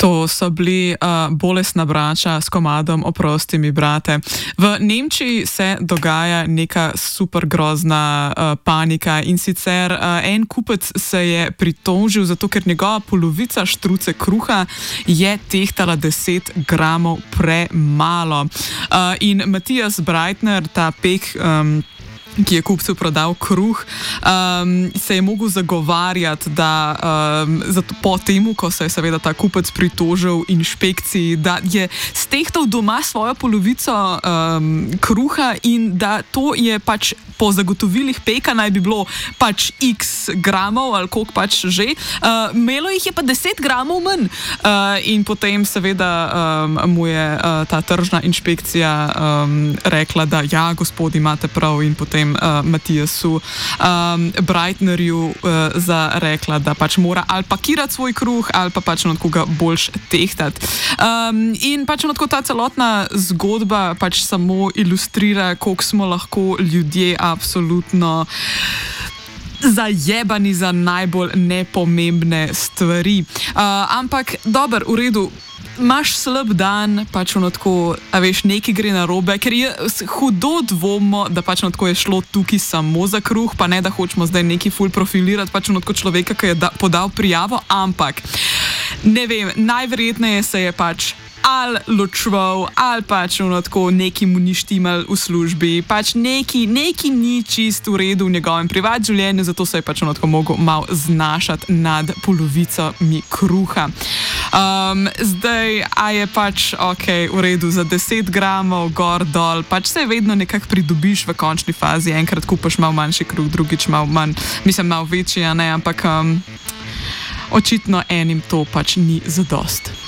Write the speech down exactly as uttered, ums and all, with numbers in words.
To so bili uh, bolesna braća s komadom Oprosti mi, brate. V Nemčiji se dogaja neka super grozna uh, panika in sicer uh, en kupec se je pritožil zato, ker njegova polovica štruce kruha je tehtala deset gramov premalo. Uh, in Matijas Breitner, ta pek, um, ki je kupcu prodal kruh, um, se je mogel zagovarjati, da um, zato, po temu, ko se je seveda ta kupec pritožil inšpekciji, da je stehtal doma svojo polovico um, kruha in da to je pač po zagotovilih peka naj bi bilo pač x gramov ali koliko pač že, uh, imelo jih je pa deset gramov manj. Uh, in potem seveda um, mu je uh, ta tržna inšpekcija um, rekla, da ja, gospod, imate prav, in potem uh, Matijasu um, Breitnerju uh, zarekla, da pač mora ali pakirati svoj kruh ali pa pač na koga boljš tehtati. Um, in pač na ta celotna zgodba pač samo ilustrira, koliko smo lahko ljudje absolutno zajebani za najbolj nepomembne stvari. Uh, ampak, dober, v redu, imaš slab dan, pač ono tako, a veš, nekaj gre narobe, ker je hudo dvomno, da pač ono tako je šlo tukaj samo za kruh, pa ne, da hočemo zdaj nekaj ful profilirati, pač ono tako človeka, ki je da, podal prijavo, ampak, ne vem, najverjetneje se je pač ali ločval, ali pač ono tako neki mu ni štimal v službi, pač neki, neki ni čist v redu v njegovem privat življenju, zato se je pač ono tako mogel mal znašati nad polovico mi kruha. Um, zdaj, a je pač ok, v redu, za deset gramov gor dol, pač se vedno nekako pridobiš v končni fazi, enkrat kupaš mal manjši kruh, drugič mal manj, mislim mal večji, a ne, ampak um, očitno enim to pač ni zadost.